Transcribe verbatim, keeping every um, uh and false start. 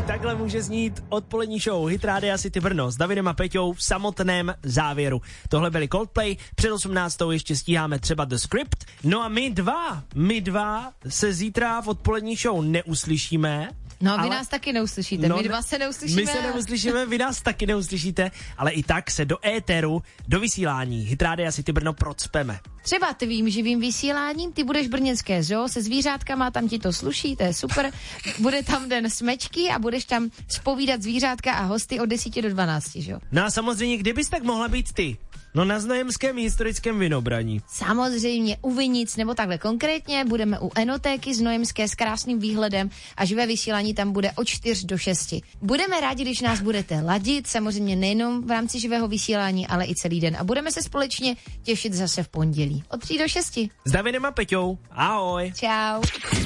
Takhle může znít odpolední show Hit Rádia City Brno s Davidem a Peťou v samotném závěru. Tohle byli Coldplay, před osmnáctou ještě stíháme třeba The Script. No a my dva, my dva se zítra v odpolední show neuslyšíme. No a vy ale... nás taky neuslyšíte, no, my dva se neuslyšíme. My se neuslyšíme, vy nás taky neuslyšíte, ale i tak se do éteru, do vysílání Hit Rádia City Brno procpeme. Třeba tvým živým vysíláním, ty budeš brněnské zoo se zvířátkama, tam ti to sluší, to je super. Bude tam den smečky a budeš tam zpovídat zvířátka a hosty od deseti do dvanácti, že jo? No a samozřejmě, kde bys tak mohla být ty? No na Znojemském historickém vinobraní. Samozřejmě u Vinic, nebo takhle konkrétně, budeme u Enotéky Znojemské s krásným výhledem a živé vysílání tam bude od čtyř do šesti. Budeme rádi, když nás budete ladit, samozřejmě nejenom v rámci živého vysílání, ale i celý den. A budeme se společně těšit zase v pondělí od tří do šesti. S Davidem a Peťou. Ahoj. Čau.